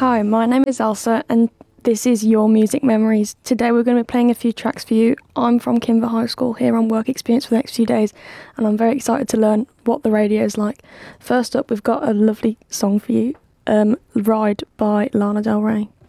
Hi, my name is Elsa and this is Your Music Memories. Today we're going to be playing a few tracks for you. I'm from Kimber High School here on work experience for the next few days and I'm very excited to learn what the radio is like. First up, we've got a lovely song for you, Ride by Lana Del Rey.